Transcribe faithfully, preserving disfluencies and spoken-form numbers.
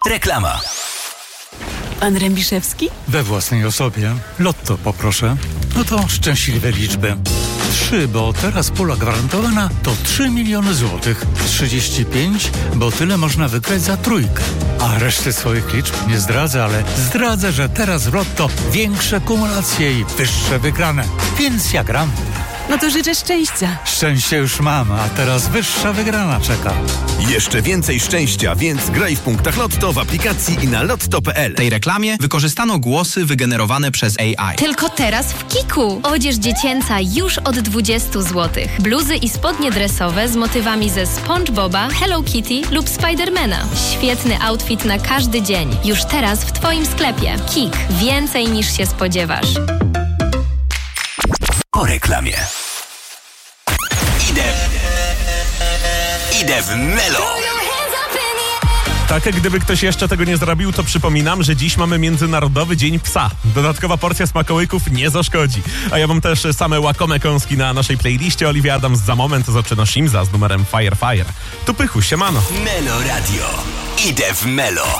Reklama. Pan Rębiszewski? We własnej osobie. Lotto poproszę. No to szczęśliwe liczby. Trzy, bo teraz pula gwarantowana to trzy miliony złotych. trzydzieści pięć, bo tyle można wygrać za trójkę. A reszty swoich liczb nie zdradzę, ale zdradzę, że teraz w Lotto większe kumulacje i wyższe wygrane. Więc ja gram. No to życzę szczęścia. Szczęście już mam, a teraz wyższa wygrana czeka. Jeszcze więcej szczęścia, więc graj w punktach Lotto w aplikacji i na lotto kropka p l. W tej reklamie wykorzystano głosy wygenerowane przez A I. Tylko teraz w Kiku. Odzież dziecięca już od dwudziestu złotych. Bluzy i spodnie dresowe z motywami ze SpongeBoba, Hello Kitty lub Spidermana. Świetny outfit na każdy dzień. Już teraz w Twoim sklepie. Kik. Więcej niż się spodziewasz. Po reklamie. Idę. Idę w Melo. Tak, gdyby ktoś jeszcze tego nie zrobił, to przypominam, że dziś mamy Międzynarodowy Dzień Psa. Dodatkowa porcja smakołyków nie zaszkodzi. A ja mam też same łakome kąski na naszej playliście. Olivia Adams za moment zaczyna Shimza z numerem Fire Fire. Tu Pychu, siemano. Melo Radio. Idę w Melo.